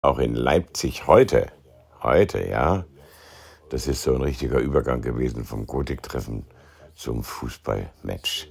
Auch in Leipzig heute. Heute, ja. Das ist so ein richtiger Übergang gewesen vom Gotik-Treffen zum Fußballmatch.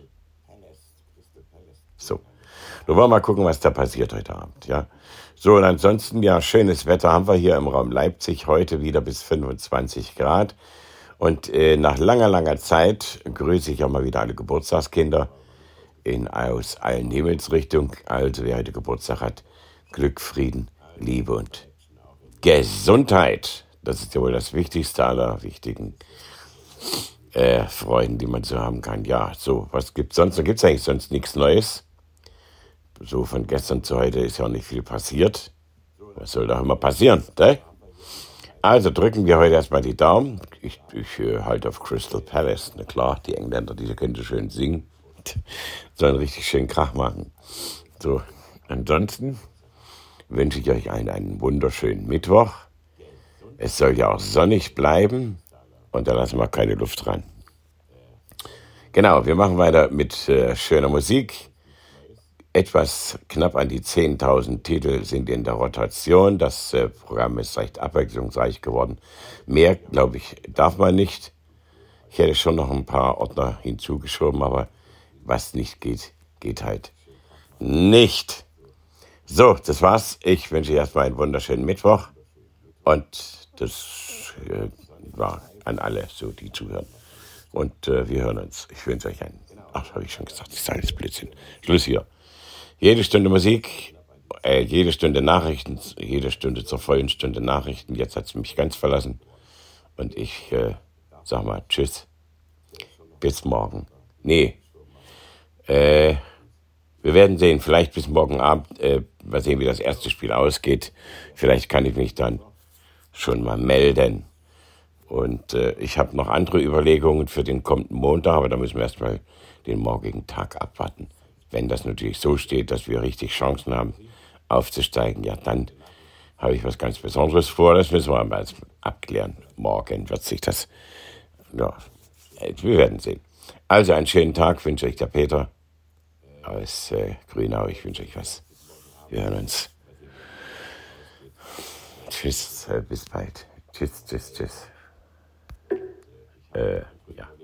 So. Nun wollen wir mal gucken, was da passiert heute Abend, ja. So, und ansonsten, ja, schönes Wetter haben wir hier im Raum Leipzig, heute wieder bis 25 Grad. Und nach langer, langer Zeit grüße ich auch mal wieder alle Geburtstagskinder aus allen Himmelsrichtungen. Also wer heute Geburtstag hat, Glück, Frieden, Liebe und Gesundheit. Das ist ja wohl das Wichtigste aller wichtigen Freuden, die man so haben kann. Ja, so, was gibt's sonst? Da gibt's eigentlich sonst nichts Neues. So von gestern zu heute ist ja auch nicht viel passiert. Was soll da immer passieren, ne? Also drücken wir heute erstmal die Daumen. Ich halte auf Crystal Palace. Na klar, die Engländer, die können so schön singen. Sollen richtig schön Krach machen. So, ansonsten wünsche ich euch einen wunderschönen Mittwoch. Es soll ja auch sonnig bleiben und da lassen wir keine Luft dran. Genau, wir machen weiter mit schöner Musik. Etwas knapp an die 10.000 Titel sind in der Rotation. Das Programm ist recht abwechslungsreich geworden. Mehr, glaube ich, darf man nicht. Ich hätte schon noch ein paar Ordner hinzugeschoben, aber was nicht geht, geht halt nicht. So, das war's. Ich wünsche erstmal einen wunderschönen Mittwoch. Und das war an alle, so die zuhören. Und wir hören uns. Ich wünsche euch einen. Ach, habe ich schon gesagt, das ist alles Blödsinn. Schluss hier. Jede Stunde Musik, jede Stunde Nachrichten, jede Stunde zur vollen Stunde Nachrichten. Jetzt hat es mich ganz verlassen. Und ich sag mal Tschüss. Bis morgen. Nee. Wir werden sehen. Vielleicht bis morgen Abend. Mal sehen, wie das erste Spiel ausgeht. Vielleicht kann ich mich dann schon mal melden. Und ich habe noch andere Überlegungen für den kommenden Montag, aber da müssen wir erstmal den morgigen Tag abwarten. Wenn das natürlich so steht, dass wir richtig Chancen haben, aufzusteigen, ja, dann habe ich was ganz Besonderes vor. Das müssen wir mal abklären. Morgen wird sich das, ja, wir werden sehen. Also einen schönen Tag wünsche ich der Peter aus Grünau. Ich wünsche euch was. Wir hören uns. Tschüss, bis bald. Tschüss, tschüss, tschüss. Ja.